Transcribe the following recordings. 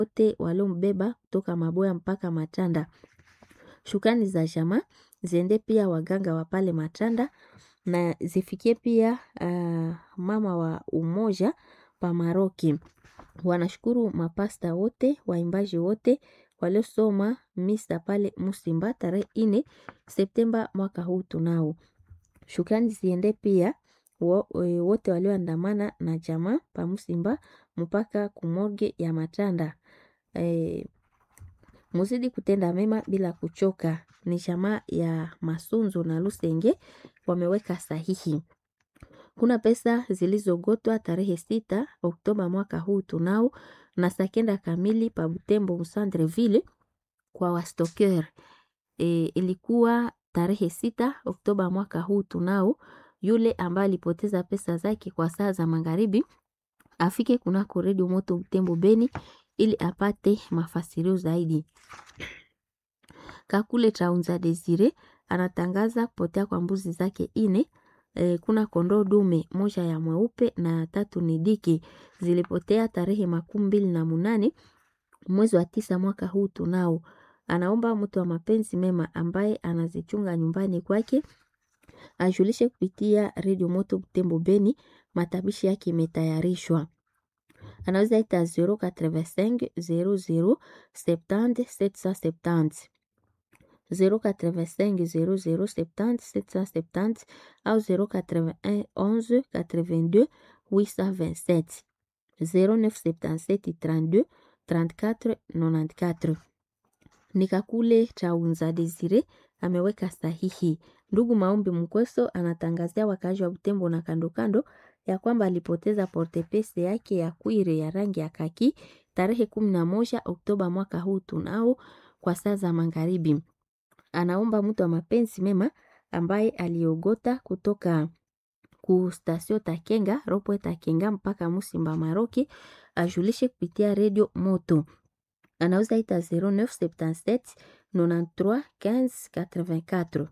wote waliombeba kutoka Maboya mpaka Matanda. Shukrani za jamaa ziende pia waganga wa pale Matanda na zifikie pia mama wa Umoja pa Maroki. Wanashukuru mapasta wote, waimbaji wote waliosoma misa pale Musimba tarehe 4 Septemba mwaka huu tunao. Shukrani ziende pia wote walioandamana na jamaa pa Musimba mpaka kumorge ya Matanda. Muzidi kutenda mema bila kuchoka. Ni jamaa ya Masunzo na Lusenge wameweka sahihi. Kuna pesa zilizogotwa tarehe 6 Oktoba mwaka huu tunao na saa 9 kamili pa Butembo Centreville kwa wastoker. Ilikuwa tarehe 6 Oktoba mwaka huu tunao. Yule ambaye alipoteza pesa zake kwa saa za magharibi afike kunako Radio Moto Butembo Beni ili apate mafasirio zaidi. Kakule Traunza Desire anatangaza kupotea kwa mbuzi zake 4. Kuna kondoo dume moja ya mweupe na 3 ni diki zilipotea tarehe 28 mwezi wa 9 mwaka huu tunao. Anaomba mtu wa mapenzi mema ambaye anazichunga nyumbani kwake ajulishe kupitia Radio Moto Butembo Beni. Matabishi yake imetayarishwa. Anaweza ita 085 00 70 770 085 00 70 770 au 081 11 82 827 0977 32 34 94. Nikakule Chaunza Desire ameweka sahihi. Ndugu Maombi Mkweso anatangazia wakazi wa Butembo na kando kando ya kwamba alipoteza portepese yake ya kwire ya rangi ya kaki tarehe 11 Oktoba mwaka huu tunao kwa saa za magharibi. Anaomba mtu wa mapenzi mema ambaye aliogota kutoka ku stasio Takenga, Ropo Takenga mpaka Musimba Maroki ajulishe kupitia Radio Moto. Anauza ita 0977 93 15 84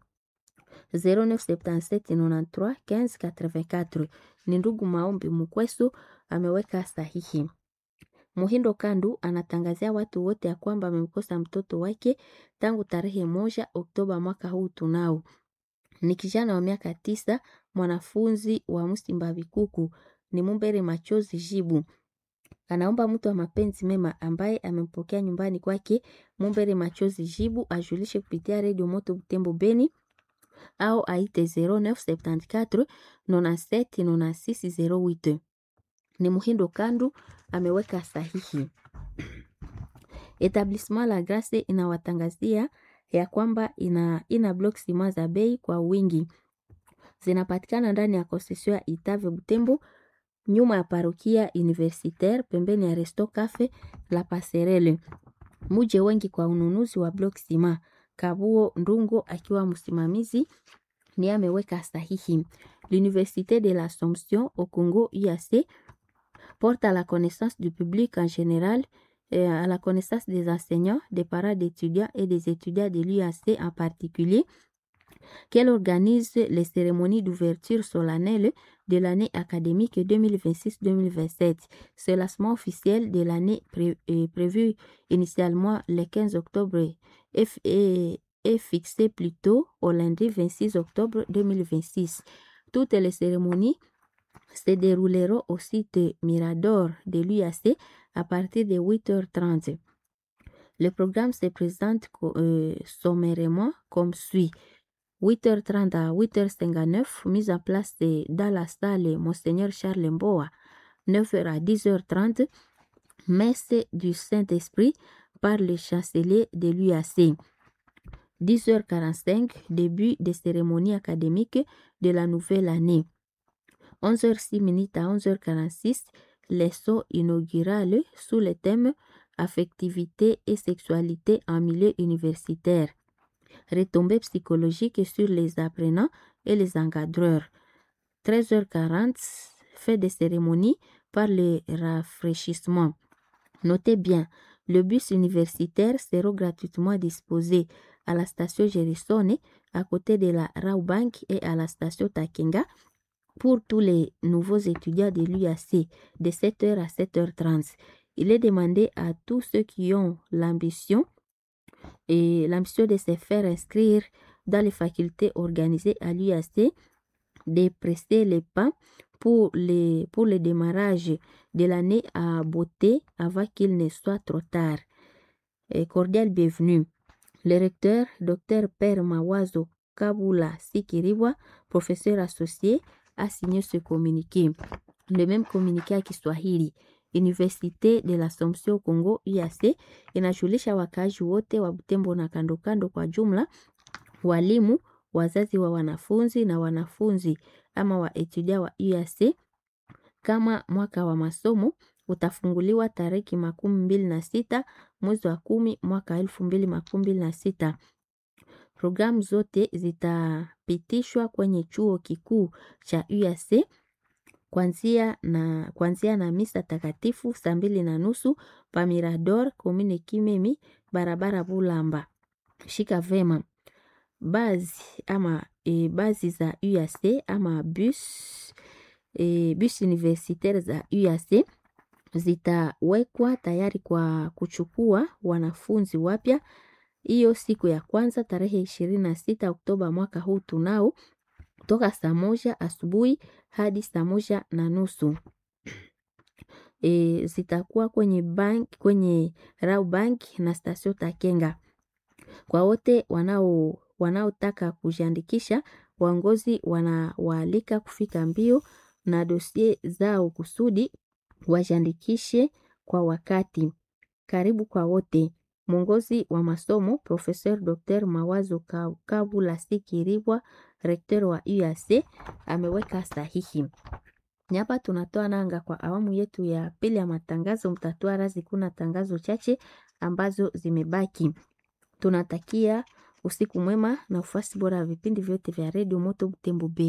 0977 93 15 84. Ni ndugu Maombi Mkweso ameweka sahihi. Muhindo Kandu anatangazia watu wote ya kwamba amemkosa mtoto wake tangu tarehe 1 Oktoba mwaka huu tunao. Ni kijana wa miaka 9, mwanafunzi wa Musimba Bikuku, ni Mumbere Machozi Jibu. Anaomba mtu wa mapenzi mema ambaye amempokea nyumbani kwake Mumbere Machozi Jibu ajulishe kupitia Radio Moto Butembo Beni au aite 0974 97 96 08. Ni Muhindo Kandu ameweka sahihi. Etablissement La Grace inawatangazia ya kwamba ina block sima za bei kwa wingi. Zinapatikana ndani ya concession ya Itave Butembo, nyuma ya parokia universitaire, pembeni ya Resto Cafe La Passerelle. Muje wengi kwa ununuzi wa block sima. Kabuo Ndungo akiwa msimamizi ni ameweka sahihi. L'Université de l'Assomption au Congo IAC porte à la connaissance du public en général et à la connaissance des enseignants, des parents d'étudiants et des étudiants de l'UAC en particulier qu'elle organise les cérémonies d'ouverture solennelle de l'année académique 2026-2027. Ce lancement officiel de l'année prévu initialement le 15 octobre est fixé plutôt au lundi 26 octobre 2026. Toutes les cérémonies se dérouleront au site Mirador de l'UAC à partir de 8h30. Le programme se présente sommairement comme suit. 8h30 à 8h59, mise en place dans la salle Monseigneur Charles Mboa. 9h à 10h30, messe du Saint-Esprit par le chancelier de l'UAC. 10h45, début des cérémonies académiques de la nouvelle année. 11h06 à 11h46, leçon inaugurale sous le thème affectivité et sexualité en milieu universitaire. Retombées psychologiques sur les apprenants et les encadreurs. 13h40, fait des cérémonies par le rafraîchissement. Notez bien, le bus universitaire sera gratuitement disposé à la station Gerissone, à côté de la Raubank et à la station Takenga pour tous les nouveaux étudiants de l'UAC de 7h à 7h30. Il est demandé à tous ceux qui ont l'ambition de se faire inscrire dans les facultés organisées à l'UAC de prester les pas pour le démarrage de l'année à beauté avant qu'il ne soit trop tard. Cordial bienvenue. Le recteur, Dr Père Mawazo Kabula Sikiriwa, professeur associé, a signé ce communiqué. Le même communiqué à Kiswahili. Université de l'Assomption Congo UAC inajulisha wakaaji wote wa Butembo na kando kando kwa jumla, walimu, wazazi wa wanafunzi na wanafunzi ama wa etudia wa UAC kama mwaka wa masomo utafunguliwa tariki 26 mwezi wa 10 mwaka 2026. Programu zote zitapitishwa kwenye chuo kikuu cha UAC kuanzia na misa takatifu saa 2:30 pa Mirador komine Kimemi barabara Bulamba. Shika vema bazi za UAC ama bus universitaire za UAC zitawekwa tayari kwa kuchukua wanafunzi wapya hiyo siku ya kwanza tarehe 26 Oktoba mwaka huu tunao toka saa 1 asubuhi hadi saa 1:30. Zitakuwa kwenye Rau Bank na Stasio Takenga. Kwa wote wanaotaka kujiandikisha, waongozi wanawaalika kufika mbio na dosie zao kusudi wajiandikishe kwa wakati. Karibu kwa wote. Mwongozi wa masomo Professeur Dr Mawazo Kabula Sikiribwa, recteur wa UAC, ameweka sahihi. Nyapa tunatoa nanga kwa awamu yetu ya pili ya matangazo. Mtatua razi kuna tangazo chache ambazo zimebaki. Tunatakia usiku mwema na ufasi bora vipindi vyote vya Radio Moto Butembo Beni.